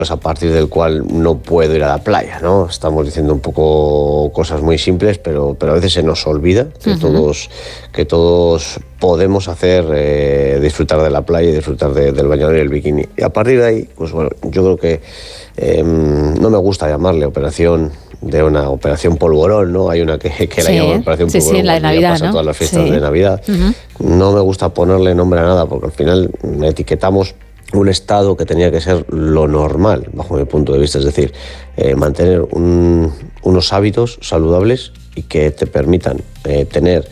pues a partir del cual no puedo ir a la playa, ¿no? Estamos diciendo un poco cosas muy simples, pero a veces se nos olvida que todos podemos hacer, disfrutar de la playa y disfrutar del bañador y el bikini. Y a partir de ahí, pues bueno, yo creo que no me gusta llamarle operación polvorón, ¿no? Hay una que la llama operación polvorón, en la de Navidad, pasa, ¿no? Todas las fiestas de Navidad. No me gusta ponerle nombre a nada, porque al final etiquetamos un estado que tenía que ser lo normal, bajo mi punto de vista, es decir, mantener unos hábitos saludables y que te permitan tener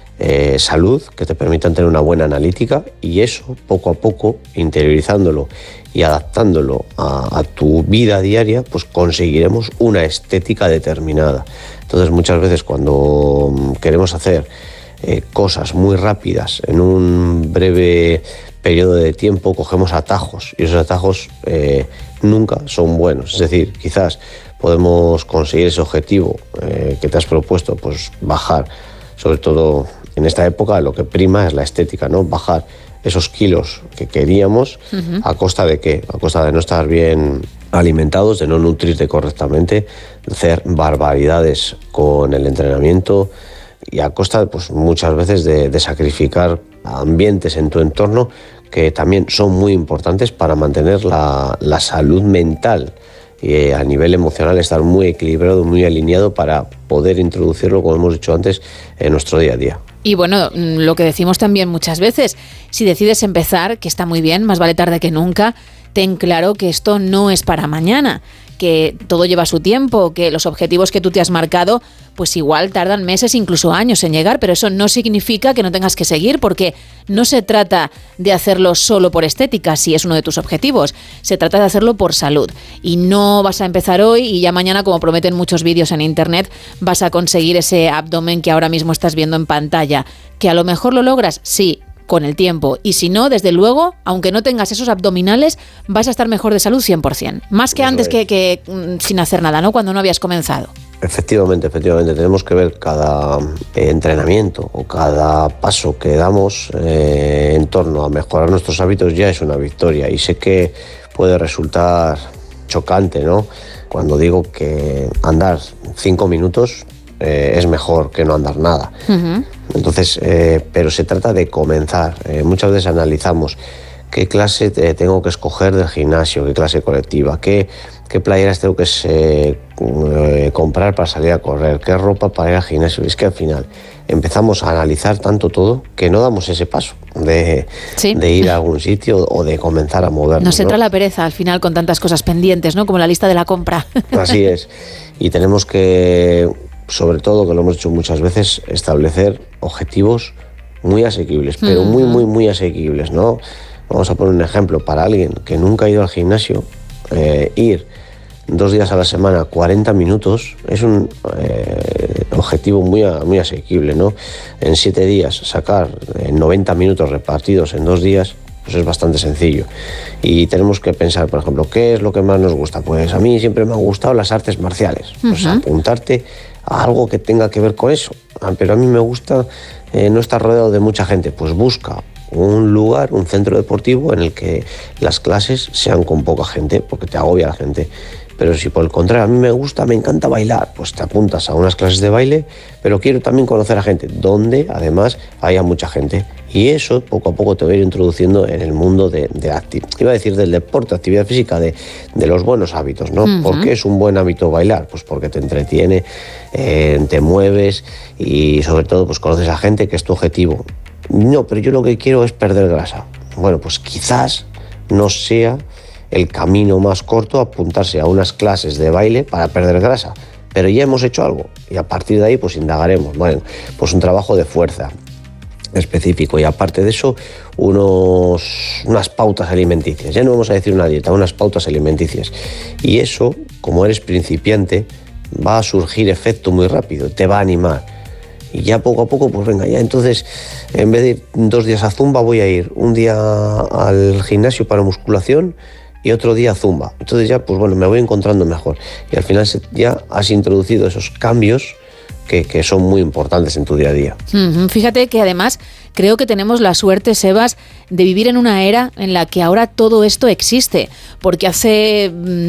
salud, que te permitan tener una buena analítica, y eso, poco a poco, interiorizándolo y adaptándolo a tu vida diaria, pues conseguiremos una estética determinada. Entonces, muchas veces cuando queremos hacer cosas muy rápidas en un breve periodo de tiempo, cogemos atajos, y esos atajos nunca son buenos. Es decir, quizás podemos conseguir ese objetivo que te has propuesto, pues bajar, sobre todo en esta época lo que prima es la estética, ¿no? Bajar esos kilos que queríamos, ¿a costa de qué? A costa de no estar bien alimentados, de no nutrirte correctamente, de hacer barbaridades con el entrenamiento, y a costa, pues muchas veces, de sacrificar ambientes en tu entorno que también son muy importantes para mantener la salud mental y a nivel emocional estar muy equilibrado, muy alineado para poder introducirlo, como hemos dicho antes, en nuestro día a día. Y bueno, lo que decimos también muchas veces, si decides empezar, que está muy bien, más vale tarde que nunca, ten claro que esto no es para mañana, que todo lleva su tiempo, que los objetivos que tú te has marcado, pues igual tardan meses, incluso años en llegar, pero eso no significa que no tengas que seguir, porque no se trata de hacerlo solo por estética, si es uno de tus objetivos, se trata de hacerlo por salud. Y no vas a empezar hoy y ya mañana, como prometen muchos vídeos en internet, vas a conseguir ese abdomen que ahora mismo estás viendo en pantalla. ¿Que a lo mejor lo logras? Sí, con el tiempo, y si no, desde luego, aunque no tengas esos abdominales, vas a estar mejor de salud 100%, más que antes que sin hacer nada, ¿no? Cuando no habías comenzado. Efectivamente, tenemos que ver cada entrenamiento o cada paso que damos en torno a mejorar nuestros hábitos ya es una victoria, y sé que puede resultar chocante, ¿no? Cuando digo que andar 5 minutos es mejor que no andar nada. Entonces, pero se trata de comenzar. Muchas veces analizamos qué clase tengo que escoger del gimnasio, qué clase colectiva, qué playeras tengo que comprar para salir a correr, qué ropa para ir al gimnasio. Es que al final empezamos a analizar tanto todo que no damos ese paso de ir a algún sitio o de comenzar a movernos. Nos entra la pereza al final con tantas cosas pendientes, ¿no? Como la lista de la compra. Así es. Y tenemos que, sobre todo, que lo hemos hecho muchas veces, establecer objetivos muy asequibles, pero muy asequibles, ¿no? Vamos a poner un ejemplo para alguien que nunca ha ido al gimnasio. Ir 2 días a la semana, 40 minutos, es un objetivo muy asequible, ¿no? En 7 días sacar 90 minutos repartidos en 2 días, pues es bastante sencillo. Y tenemos que pensar, por ejemplo, ¿qué es lo que más nos gusta? Pues a mí siempre me han gustado las artes marciales. Pues apuntarte a algo que tenga que ver con eso. Pero a mí me gusta no estar rodeado de mucha gente. Pues busca un lugar, un centro deportivo en el que las clases sean con poca gente, porque te agobia la gente. Pero si por el contrario a mí me encanta bailar, pues te apuntas a unas clases de baile, pero quiero también conocer a gente, donde además haya mucha gente. Y eso poco a poco te va a ir introduciendo en el mundo del deporte, actividad física, de los buenos hábitos, ¿no? ¿Por qué es un buen hábito bailar? Pues porque te entretiene, te mueves y sobre todo pues conoces a gente, que es tu objetivo. No, pero yo lo que quiero es perder grasa. Bueno, pues quizás no sea el camino más corto apuntarse a unas clases de baile para perder grasa, pero ya hemos hecho algo y a partir de ahí pues indagaremos. Bueno, pues un trabajo de fuerza específico, y aparte de eso unas pautas alimenticias. Ya no vamos a decir una dieta, unas pautas alimenticias, y eso, como eres principiante, va a surgir efecto muy rápido, te va a animar. Y ya poco a poco, pues venga, ya entonces, en vez de ir 2 días a zumba, voy a ir un día al gimnasio para musculación y otro día a zumba. Entonces ya, pues bueno, me voy encontrando mejor. Y al final ya has introducido esos cambios que son muy importantes en tu día a día. Fíjate que además Creo que tenemos la suerte, Sebas, de vivir en una era en la que ahora todo esto existe, porque hace